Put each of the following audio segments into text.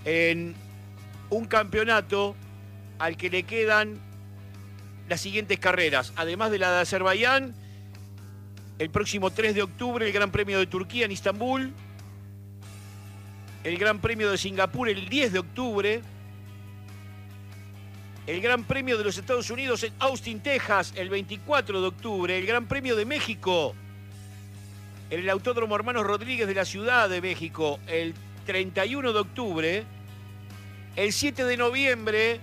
en un campeonato al que le quedan las siguientes carreras. Además de la de Azerbaiyán, el próximo 3 de octubre el Gran Premio de Turquía en Istambul, el Gran Premio de Singapur el 10 de octubre, el Gran Premio de los Estados Unidos en Austin, Texas, el 24 de octubre, el Gran Premio de México en el Autódromo Hermanos Rodríguez de la Ciudad de México el 31 de octubre, el 7 de noviembre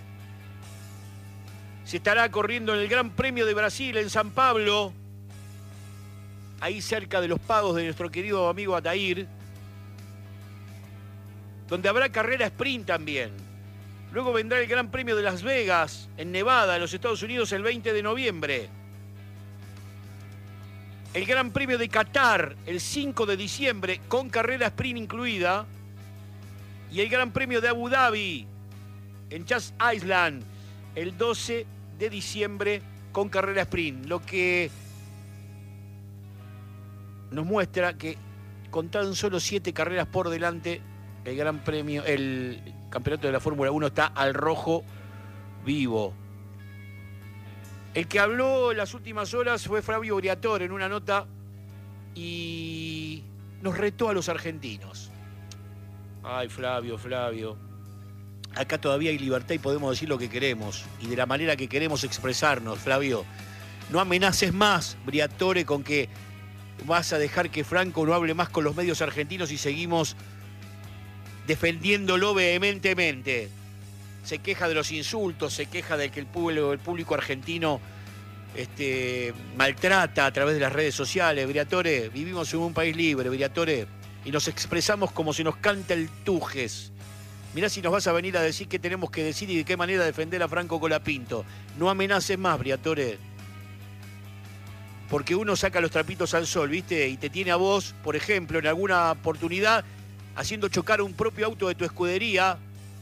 se estará corriendo en el Gran Premio de Brasil en San Pablo, ahí cerca de los pagos de nuestro querido amigo Atair, donde habrá carrera sprint también. Luego vendrá el Gran Premio de Las Vegas, en Nevada, en los Estados Unidos, el 20 de noviembre. El Gran Premio de Qatar, el 5 de diciembre, con carrera sprint incluida. Y el Gran Premio de Abu Dhabi, en Yas Island, el 12 de diciembre, con carrera sprint. Lo que nos muestra que con tan solo 7 carreras por delante, el Gran Premio, el campeonato de la Fórmula 1 está al rojo vivo. El que habló en las últimas horas fue Flavio Briatore en una nota y nos retó a los argentinos. Ay, Flavio. Acá todavía hay libertad y podemos decir lo que queremos y de la manera que queremos expresarnos, Flavio. No amenaces más, Briatore, con que vas a dejar que Franco no hable más con los medios argentinos y seguimos defendiéndolo vehementemente. Se queja de los insultos, se queja de que el público argentino maltrata a través de las redes sociales. Briatore, vivimos en un país libre, Briatore, y nos expresamos como se nos canta el tujes. Mirá si nos vas a venir a decir qué tenemos que decir y de qué manera defender a Franco Colapinto. No amenaces más, Briatore. Porque uno saca los trapitos al sol, ¿viste? Y te tiene a vos, por ejemplo, en alguna oportunidad, haciendo chocar un propio auto de tu escudería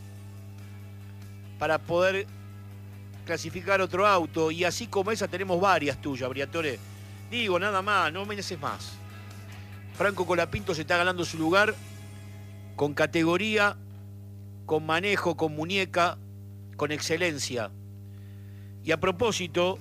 para poder clasificar otro auto. Y así como esa tenemos varias tuyas, Briatore. Digo, nada más, no amenaces más. Franco Colapinto se está ganando su lugar con categoría, con manejo, con muñeca, con excelencia. Y a propósito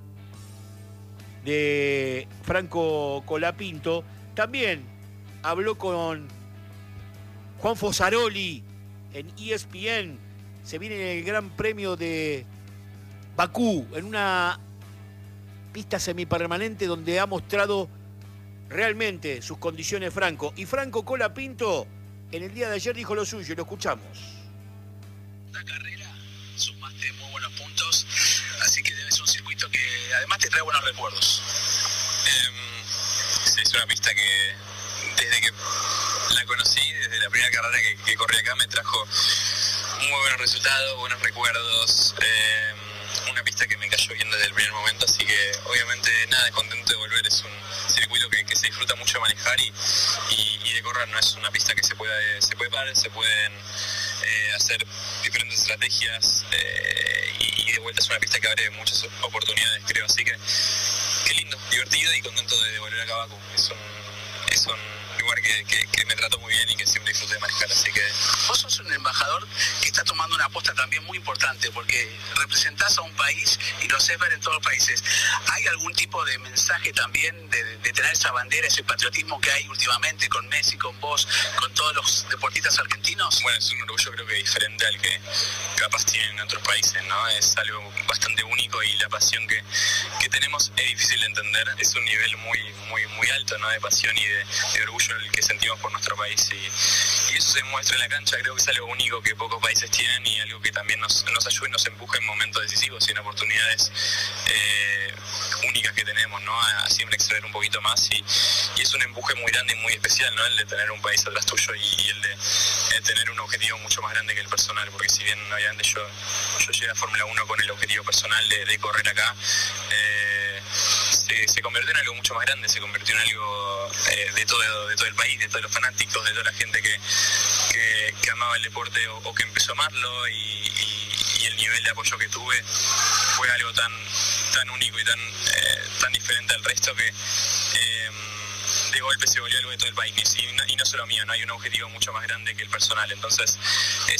de Franco Colapinto, también habló con Juan Fosaroli en ESPN. Se viene el Gran Premio de Bakú, en una pista semipermanente donde ha mostrado realmente sus condiciones Franco. Y Franco Colapinto en el día de ayer dijo lo suyo, y lo escuchamos. Esta carrera sumaste muy buenos puntos, así que debe ser un circuito que además te trae buenos recuerdos. Sí, es una pista que desde que la conocí, desde la primera carrera que corrí acá, me trajo muy buenos resultados, buenos recuerdos, una pista que me cayó bien desde el primer momento, así que obviamente nada, contento de volver. Es un circuito que se disfruta mucho de manejar y de correr. No es una pista que se puede parar, se pueden hacer diferentes estrategias y de vuelta es una pista que abre muchas oportunidades, creo, así que qué lindo, divertido y contento de volver acá a Bakú. Es un lugar que me trató muy bien y que siempre disfruté de manejar, así que... Vos sos un embajador que está tomando una aposta también muy importante, porque representás a un país y lo haces ver en todos los países. ¿Hay algún tipo de mensaje también de tener esa bandera, ese patriotismo que hay últimamente con Messi, con vos, con todos los deportistas argentinos? Bueno, es un orgullo creo que diferente al que capaz tienen en otros países, ¿no? Es algo bastante único y la pasión que tenemos es difícil de entender. Es un nivel muy alto, ¿no? De pasión y de orgullo el que sentimos por nuestro país y eso se muestra en la cancha. Creo que es algo único que pocos países tienen y algo que también nos ayuda y nos empuja en momentos decisivos y en oportunidades únicas que tenemos, ¿no? A siempre extraer un poquito más y es un empuje muy grande y muy especial, ¿no? El de tener un país atrás tuyo y el de tener un objetivo mucho más grande que el personal, porque si bien obviamente yo llegué a Fórmula 1 con el objetivo personal de correr acá, se convirtió en algo mucho más grande, se convirtió en algo de todo el país, de todos los fanáticos, de toda la gente que amaba el deporte o que empezó a amarlo y el nivel de apoyo que tuve fue algo tan único y tan diferente al resto que de golpe se volvió algo de todo el país y no solo mío, no hay un objetivo mucho más grande que el personal, entonces